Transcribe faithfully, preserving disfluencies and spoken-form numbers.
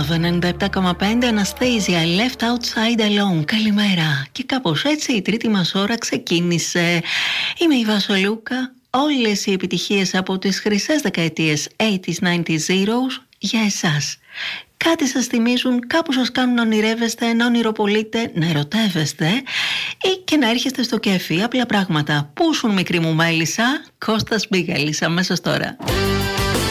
Love ενενήντα επτά κόμμα πέντε, Anastasia, Left Outside Alone. Καλημέρα. Και κάπως έτσι η τρίτη μας ώρα ξεκίνησε. Είμαι η Βασολούκα. Όλες οι επιτυχίες από τις χρυσές δεκαετίες ογδόντα, ενενήντα για εσάς. Κάτι σας θυμίζουν, κάπου σας κάνουν να ονειρεύεστε, να ονειροπολείτε, να ερωτεύεστε ή και να έρχεστε στο κέφι. Απλά πράγματα. Πούσουν, μικρή μου μέλισσα. Κώστας Μπίγαλης, αμέσως τώρα.